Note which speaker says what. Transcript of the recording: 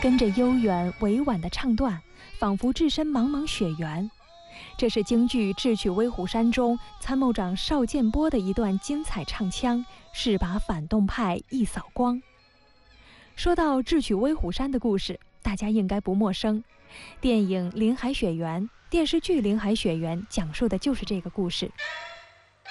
Speaker 1: 跟着悠远委婉的唱段，仿佛置身茫茫雪原。这是京剧《智取威虎山》中参谋长邵建波的一段精彩唱腔，是把反动派一扫光。说到《智取威虎山》的故事，大家应该不陌生。电影《林海雪原》、电视剧《林海雪原》讲述的就是这个故事。